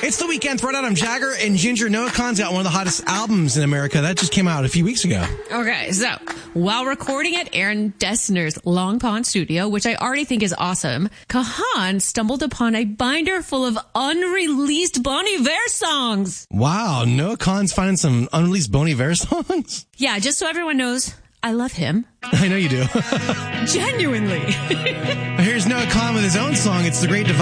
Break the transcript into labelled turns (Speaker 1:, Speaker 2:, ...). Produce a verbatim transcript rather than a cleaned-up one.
Speaker 1: It's the weekend. Throw Adam Jagger and Ginger. Noah Khan's got one of the hottest albums in America. That just came out a few weeks ago.
Speaker 2: Okay, so while recording at Aaron Dessner's Long Pond studio, which I already think is awesome, Kahan stumbled upon a binder full of unreleased Bon Iver songs.
Speaker 1: Wow, Noah Khan's finding some unreleased Bon Iver songs?
Speaker 2: Yeah, just so everyone knows, I love him.
Speaker 1: I know you do.
Speaker 2: Genuinely.
Speaker 1: Here's Noah Khan with his own song. It's The Great Divide.